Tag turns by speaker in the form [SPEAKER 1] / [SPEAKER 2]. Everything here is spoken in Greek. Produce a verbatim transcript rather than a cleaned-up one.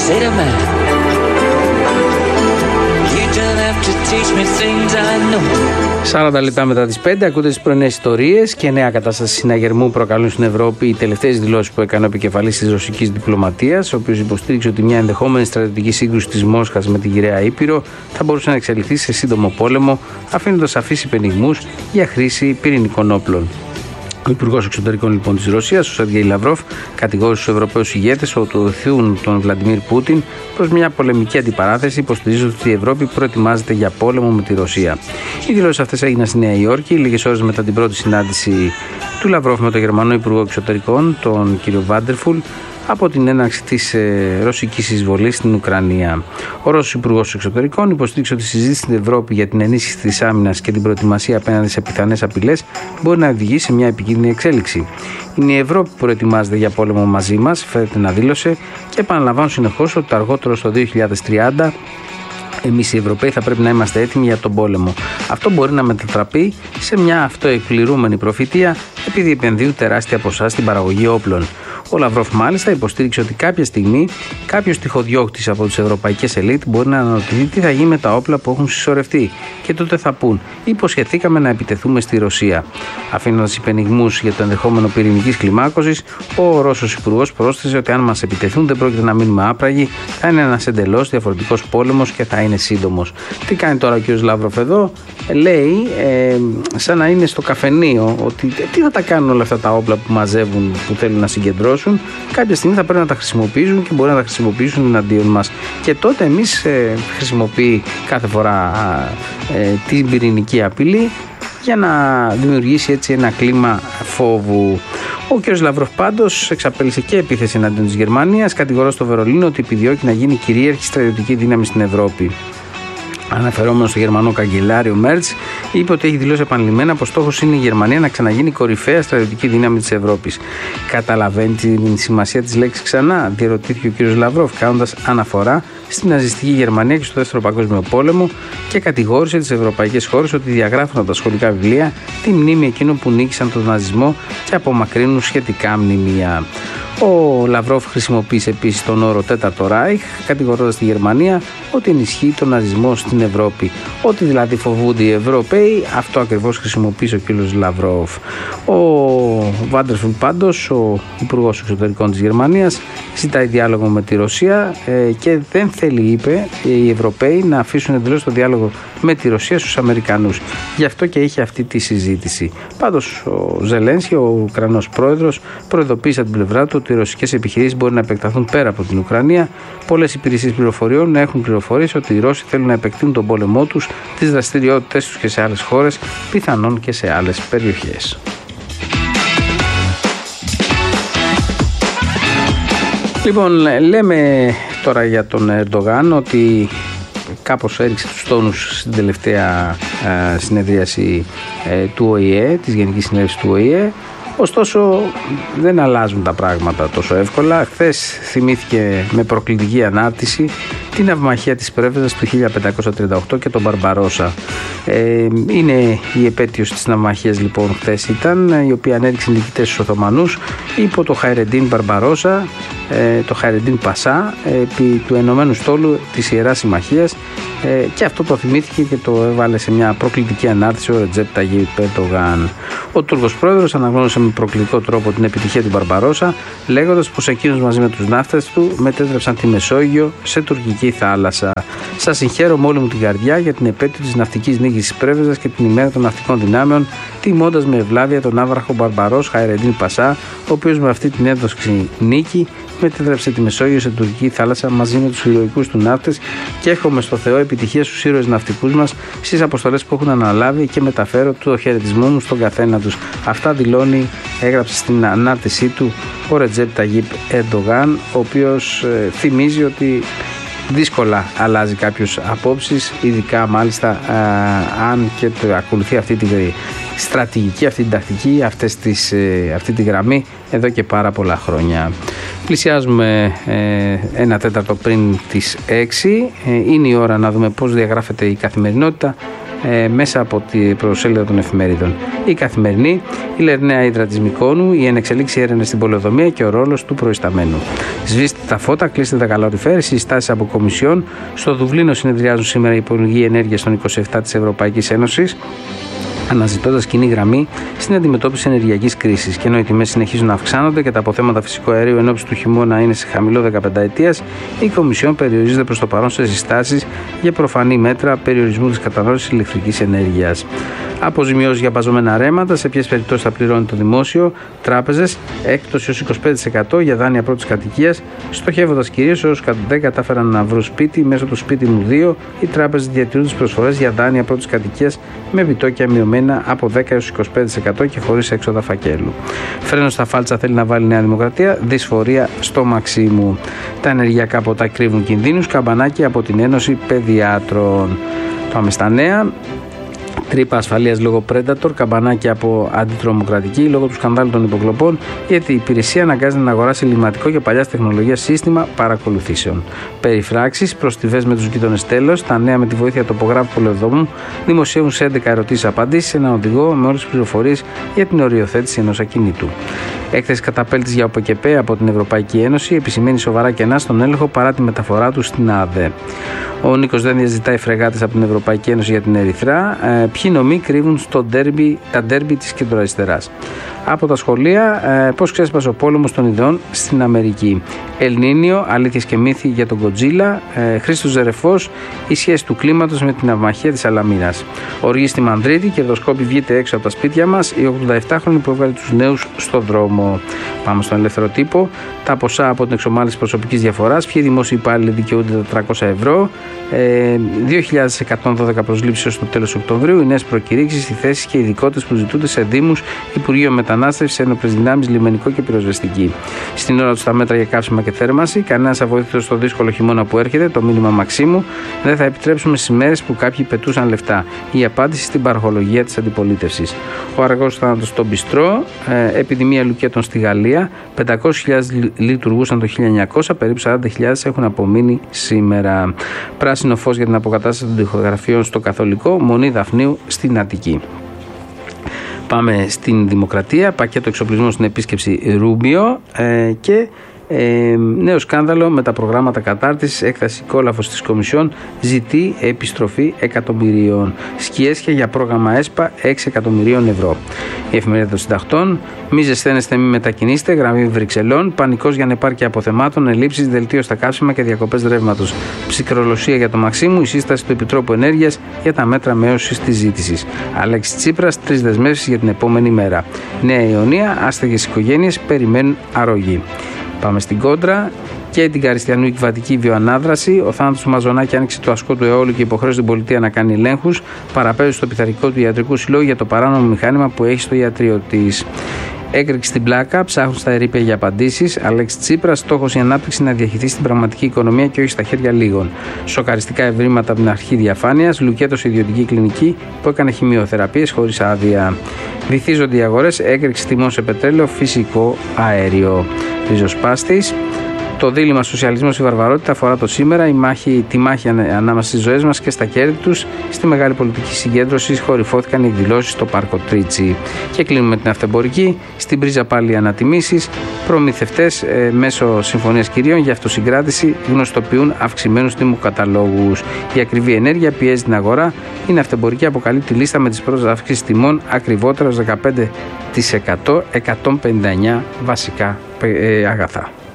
[SPEAKER 1] say to man, you don't have to teach me things I know.
[SPEAKER 2] σαράντα λεπτά μετά τις πέντε ακούτε τις πρωινές ιστορίες και νέα κατάσταση συναγερμού προκαλούν στην Ευρώπη οι τελευταίες δηλώσεις που έκανε ο επικεφαλής της ρωσικής διπλωματίας, ο οποίος υποστήριξε ότι μια ενδεχόμενη στρατιωτική σύγκρουση της Μόσχας με την Κυραία Ήπειρο θα μπορούσε να εξελιχθεί σε σύντομο πόλεμο, αφήνοντας σαφείς υπενιγμούς για χρήση πυρηνικών όπλων. Ο Υπουργός Εξωτερικών λοιπόν της Ρωσίας, ο Σεργέη Λαυρόφ, κατηγόρησε τους Ευρωπαίους ηγέτες ότι οθούν τον Βλαντιμίρ Πούτιν προς μια πολεμική αντιπαράθεση, υποστηρίζοντας ότι η Ευρώπη προετοιμάζεται για πόλεμο με τη Ρωσία. Οι δηλώσεις αυτές έγιναν στη Νέα Υόρκη, λίγες ώρες μετά την πρώτη συνάντηση του Λαυρόφ με τον Γερμανό Υπουργό Εξωτερικών, τον κύριο Βάντερφουλ, από την έναρξη της ε, ρωσικής εισβολής στην Ουκρανία. Ο Ρώσος Υπουργός Εξωτερικών υποστήριξε ότι η συζήτηση στην Ευρώπη για την ενίσχυση της άμυνας και την προετοιμασία απέναντι σε πιθανές απειλές μπορεί να οδηγήσει σε μια επικίνδυνη εξέλιξη. Είναι η Ευρώπη που προετοιμάζεται για πόλεμο μαζί μας, φαίνεται να δήλωσε, και επαναλαμβάνω συνεχώς ότι το αργότερο στο δύο χιλιάδες τριάντα εμείς οι Ευρωπαίοι θα πρέπει να είμαστε έτοιμοι για τον πόλεμο. Αυτό μπορεί να μετατραπεί σε μια αυτοεκπληρούμενη προφητεία, επειδή επενδύουν τεράστια ποσά στην παραγωγή όπλων. Ο Λαυρόφ μάλιστα υποστήριξε ότι κάποια στιγμή κάποιος τυχοδιώκτης από τις ευρωπαϊκές ελίτ μπορεί να αναρωτηθεί τι θα γίνει με τα όπλα που έχουν συσσωρευτεί και τότε θα πούν υποσχεθήκαμε να επιτεθούμε στη Ρωσία. Αφήνοντας υπενιγμούς για το ενδεχόμενο πυρηνικής κλιμάκωσης, ο Ρώσος Υπουργός πρόσθεσε ότι αν μας επιτεθούν δεν πρόκειται να μείνουμε άπραγοι, θα είναι ένας εντελώς διαφορετικός πόλεμος και θα είναι σύντομος. Τι κάνει τώρα ο κ. Λαυρόφ εδώ? Λέει, ε, σαν να είναι στο καφενείο, ότι τι θα τα κάνουν όλα αυτά τα όπλα που μαζεύουν, που θέλουν να συγκεντρώσουν, κάποια στιγμή θα πρέπει να τα χρησιμοποιήσουν και μπορεί να τα χρησιμοποιήσουν εναντίον μας. Και τότε εμείς ε, χρησιμοποιεί κάθε φορά ε, την πυρηνική απειλή για να δημιουργήσει έτσι ένα κλίμα φόβου. Ο κ. Λαυρόφ πάντως εξαπέλυσε και επίθεση εναντίον της Γερμανίας, κατηγορώντας στο Βερολίνο ότι επιδιώκει να γίνει κυρίαρχη στρατιωτική δύναμη στην Ευρώπη. Αναφερόμενο στο γερμανό καγκελάριο Μέρτς, είπε ότι έχει δηλώσει επανειλημμένα πως στόχος είναι η Γερμανία να ξαναγίνει κορυφαία στρατιωτική δύναμη της Ευρώπης. Καταλαβαίνει την σημασία της λέξης ξανά? Διερωτήθηκε ο κ. Λαυρόφ, κάνοντας αναφορά στην ναζιστική Γερμανία και στο Δεύτερο Παγκόσμιο Πόλεμο, και κατηγόρησε τις ευρωπαϊκές χώρες ότι διαγράφουν από τα σχολικά βιβλία τη μνήμη εκείνων που νίκησαν τον ναζισμό και απομακρύνουν σχετικά μνημεία. Ο Λαυρόφ χρησιμοποίησε επίσης τον όρο Τέταρτο Ράιχ, κατηγορώντας τη Γερμανία ότι ενισχύει τον ναζισμό στην Ευρώπη. Ότι δηλαδή φοβούνται οι Ευρωπαίοι, αυτό ακριβώς χρησιμοποίησε ο κ. Λαυρόφ. Ο Βάντερφουλ πάντως, ο Υπουργός Εξωτερικών της Γερμανίας, ζητάει διάλογο με τη Ρωσία ε, και δεν θέλει, είπε, οι Ευρωπαίοι να αφήσουν εντελώς το διάλογο με τη Ρωσία στους Αμερικανούς. Γι' αυτό και είχε αυτή τη συζήτηση. Πάντως ο Ζελένσκι, ο Ουκρανός πρόεδρος, προειδοποίησε από την πλευρά του ότι οι ρωσικές επιχειρήσεις μπορεί να επεκταθούν πέρα από την Ουκρανία. Πολλές υπηρεσίες πληροφοριών έχουν πληροφορήσει ότι οι Ρώσοι θέλουν να επεκτείνουν τον πόλεμό τους, τις δραστηριότητες τους και σε άλλες χώρες, πιθανόν και σε άλλες περιοχές. Λοιπόν, λέμε τώρα για τον Ερντογάν ότι κάπως έριξε τους τόνους στην τελευταία ε, συνεδρίαση ε, του Ο Η Ε, της Γενικής Συνέλευσης του Ο Η Ε. Ωστόσο δεν αλλάζουν τα πράγματα τόσο εύκολα. Χθες θυμήθηκε με προκλητική ανάρτηση την ναυμαχία της Πρέβεζας του χίλια πεντακόσια τριάντα οκτώ και τον Μπαρμπαρόσα. Ε, είναι η επέτειος της ναυμαχίας λοιπόν χθες ήταν, η οποία ανέδειξε νικητές στους Οθωμανούς υπό το Χαϊρεντίν Μπαρμπαρόσα, ε, το Χαϊρεντίν Πασά, επί του Ενωμένου Στόλου της Ιεράς Συμμαχίας, ε, και αυτό το θυμήθηκε και το έβαλε σε μια προκλητική ανάρτηση ο Ρετζέπ Ταγίπ Ερντογάν. Ο Τούρκος πρόεδρος αναγνώρισε με προκλητικό τρόπο την επιτυχία του Μπαρμπαρόσα, λέγοντας πως εκείνος μαζί με τους ναύτες του μετέτρεψαν τη Μεσόγειο σε τουρκική θάλασσα. Σας συγχαίρω με όλη μου την καρδιά για την επέτειο της ναυτικής νίκης της Πρέβεζας και την ημέρα των ναυτικών δυνάμεων, τιμώντας με ευλάβεια τον άβραχο Μπαρμπαρός Χαϊρεντίν Πασά, ο οποίος με αυτή την έδοξη νίκη μετέτρεψε τη Μεσόγειο σε τουρκική θάλασσα μαζί με τους ηρωικούς του ναύτες, και εύχομαι στο Θεό επιτυχία στους ήρωες ναυτικούς μας στις αποστολές που έχουν αναλάβει και μεταφέρω το χαιρετισμό μου στον καθένα τους. Αυτά δηλώνει, έγραψε στην ανάρτησή του ο Ρετζέπ Ταγίπ Ερντογάν, ο οποίος ε, θυμίζει ότι δύσκολα αλλάζει κάποιος απόψεις, ειδικά μάλιστα α, αν και το ακολουθεί αυτή τη στρατηγική, αυτή την τακτική, αυτές τις, ε, αυτή τη γραμμή εδώ και πάρα πολλά χρόνια. Πλησιάζουμε ε, ένα τέταρτο πριν τις έξι. Ε, είναι η ώρα να δούμε πώς διαγράφεται η καθημερινότητα ε, μέσα από τη προσέλιδα των εφημερίδων. Η Καθημερινή, η Λερναία Ύδρα της Μυκόνου, η ενεξελίξη έρευνες στην πολεοδομία και ο ρόλος του προϊσταμένου. Σβήστε τα φώτα, κλείστε τα καλοριφέρ, συστάσεις από κομισιόν. Στο Δουβλίνο συνεδριάζουν σήμερα οι Υπουργοί Ενέργειας των είκοσι επτά της Ευρωπαϊκής Ένωσης, αναζητώντας κοινή γραμμή στην αντιμετώπιση ενεργειακής κρίσης. Και ενώ οι τιμές συνεχίζουν να αυξάνονται και τα αποθέματα φυσικού αερίου εν ώψη του χειμώνα είναι σε χαμηλό δεκαπενταετίας, η Κομισιόν περιορίζεται προς το παρόν σε συστάσεις για προφανή μέτρα περιορισμού της κατανάλωσης ηλεκτρικής ενέργειας. Αποζημιώσεις για παζωμένα ρέματα, σε ποιες περιπτώσεις θα πληρώνει το δημόσιο, τράπεζες, έκπτωση ως είκοσι πέντε τοις εκατό για δάνεια πρώτης κατοικίας, στοχεύοντας κυρίως όσους δεν κατάφεραν να βρουν σπίτι μέσω του Σπίτι μου δύο. Οι τράπεζες διατηρούν τις προσφορές για δάνεια πρώτης κατοικίας με επιτόκια μειωμένα από δέκα έως είκοσι πέντε τοις εκατό και χωρίς έξοδα φακέλου. Φρένο στα φάλτσα θέλει να βάλει η Νέα Δημοκρατία, δυσφορία στο Μαξίμου. Τα ενεργειακά ποτά κρύβουν κινδύνους, καμπανάκι από την Ένωση Παιδιάτρων. Πάμε στα νέα. Τρύπα ασφαλείας λόγω Predator, καμπανάκι από αντιτρομοκρατική λόγω του σκανδάλου των υποκλοπών, γιατί η υπηρεσία αναγκάζεται να αγοράσει ελληματικό και παλιάς τεχνολογίας σύστημα παρακολουθήσεων. Περιφράξεις, προστιβές με τους γείτονες τέλος, τα νέα με τη βοήθεια τοπογράφου πολεοδομού δημοσιεύουν σε έντεκα ερωτήσεις-απαντήσεις σε έναν οδηγό με όλες τις πληροφορίες για την οριοθέτηση ενός ακινήτου. Έκθεση καταπέλτης για ΟΠΕΚΕΠΕ από την Ευρωπαϊκή Ένωση επισημαίνει σοβαρά κενά στον έλεγχο παρά τη μεταφορά του στην ΑΔΕ. Ο Νίκος Δένδιας ζητάει φρεγάτες από την Ευρωπαϊκή Ένωση για την Ερυθρά. Ε, ποιοι νομοί κρύβουν στο ντέρμπι, τα ντέρμπι της κεντροαριστεράς. Από τα σχολεία, ε, πώς ξέσπασε ο πόλεμος των ιδεών στην Αμερική. Ελνίνιο, αλήθειες και μύθοι για τον Κοντζίλα. Ε, Χρήστος Ζερεφός, η σχέση του κλίματος με την αυμαχία της Αλαμίνας. Οργή στη Μανδρίτη, κερδοσκόπη βγείτε έξω από τα σπίτια μας. Οι ογδοναεπτάχρονοι που έβγαλε τους νέους στον δρόμο. Πάμε στον ελεύθερο τύπο. Τα ποσά από την εξομάλυνση προσωπικής διαφοράς. Ποιοι δημόσιοι υπάλληλοι δικαιούνται τα τριακόσια ευρώ. Ε, δύο χιλιάδες εκατόν δώδεκα προσλήψεις ως το τέλος Οκτωβρίου. Οι νέες προκηρύξεις, οι θέσεις και οι ειδικότητες που ζητούνται σε Δήμους, Υπουργείο Μετανάστευσης, Ένοπλες Δυνάμεις, Λιμενικό και Πυροσβεστική. Στην ώρα του τα μέτρα για κάψιμα και θέρμανση. Κανένας αβοήθητος στο δύσκολο χειμώνα που έρχεται. Το μήνυμα Μαξίμου. Δεν θα επιτρέψουμε στις μέρες που κάποιοι πετούσαν λεφτά. Η απάντηση στην παροχολογία της αντιπολίτευσης. Ο αργός θάνατος στον Μπιστρό. Ε, επιδημία λουκέτων στη Γαλλία. πεντακόσιες χιλιάδες λειτουργούσαν το χίλια εννιακόσια. Περίπου σαράντα χιλιάδες έχουν απομείνει σήμερα. Πράσινο φως για την αποκατάσταση των τοιχογραφιών στο Καθολικό. Μονή Δαφνίου στην Αττική. Πάμε στην Δημοκρατία. Πακέτο εξοπλισμού στην επίσκεψη Ρούμπιο ε, και ε, νέο σκάνδαλο με τα προγράμματα κατάρτισης. Έκθεση κόλαφος της Κομισιόν ζητεί επιστροφή εκατομμυρίων. Σκιέσια για πρόγραμμα ΕΣΠΑ έξι εκατομμυρίων ευρώ. Η εφημερίδα των συντακτών. Μη ζεσταίνεστε, μη μετακινήστε. Γραμμή Βρυξελών. Πανικός για ανεπάρκεια αποθεμάτων. Ελλείψεις, δελτίο στα καύσιμα και διακοπές ρεύματος. Ψυχρολοσία για το Μαξίμου. Η σύσταση του Επιτρόπου Ενέργειας για τα μέτρα μείωσης της ζήτησης. Αλέξης Τσίπρας. Τρεις δεσμεύσεις για την επόμενη μέρα. Νέα Ιωνία. Άστεγες οικογένειες περιμένουν αρρωγή. Πάμε στην κόντρα και την Καριστιανού Εκβατική βιοανάδραση. Ο θάνατος του Μαζονάκη άνοιξε το ασκό του αιώλου και υποχρέωσε την πολιτεία να κάνει ελέγχους. Παραπέμπει στο πειθαρχικό του ιατρικού συλλόγου για το παράνομο μηχάνημα που έχει στο ιατρείο της. Έκρηξη στην πλάκα, ψάχνουν στα ερείπια για απαντήσεις. Αλέξη Τσίπρας, στόχος η ανάπτυξη να διαχειριστεί στην πραγματική οικονομία και όχι στα χέρια λίγων. Σοκαριστικά ευρήματα από την αρχή διαφάνειας. Λουκέτο σε ιδιωτική κλινική που έκανε χημειοθεραπείες χωρίς άδεια. Βυθίζονται οι αγορές, έκρηξη τιμών σε πετρέλαιο, φυσικό αέριο. Ριζοσπάστης. Το δίλημμα σοσιαλισμός ή βαρβαρότητα αφορά το σήμερα, η μάχη, τη μάχη ανάμεσα στις ζωές μας και στα κέρδη τους. Στη μεγάλη πολιτική συγκέντρωση χορηφώθηκαν οι εκδηλώσεις στο Πάρκο Τρίτσι. Και κλείνουμε την αυτεμπορική. Στην πρίζα πάλι οι ανατιμήσεις. Προμηθευτές ε, μέσω συμφωνίας κυρίων για αυτοσυγκράτηση γνωστοποιούν αυξημένους τιμοκαταλόγους. Η ακριβή ενέργεια πιέζει την αγορά. Η ναυτεμπορική αποκαλεί τη λίστα με τις πρώτες αυξήσεις τιμών ακριβότερα ως δεκαπέντε τοις εκατό, εκατόν πενήντα εννέα βασικά ε, αγαθά.